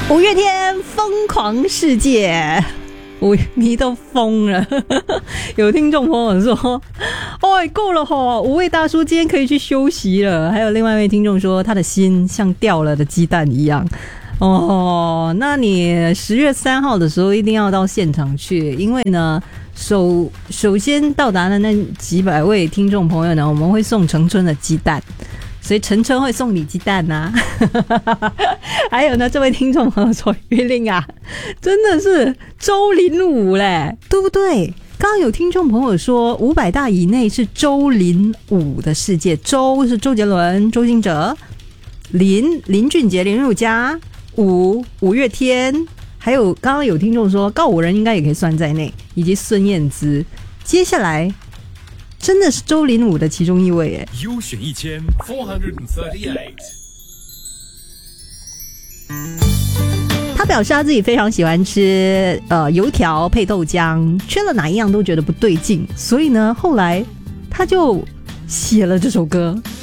五月天疯狂世界，你都疯了。有听众朋友说哦够了吼，五位大叔今天可以去休息了。还有另外一位听众说他的心像掉了的鸡蛋一样。哦，那你10月3号的时候一定要到现场去，因为呢首先到达的那几百位听众朋友呢，我们会送成春的鸡蛋，所以陈春会送你鸡蛋啊。还有呢，这位听众朋友说玉玲啊，真的是周林武嘞，对不对？刚刚有听众朋友说500大以内是周林武的世界，周是周杰伦、周兴哲，林俊杰、林宥嘉，五月天，还有刚刚有听众说告五人应该也可以算在内，以及孙燕姿。接下来真的是周林武的其中一位耶。 优选1438。 他表示他自己非常喜欢吃油条配豆浆，缺了哪一样都觉得不对劲，所以呢后来他就写了这首歌。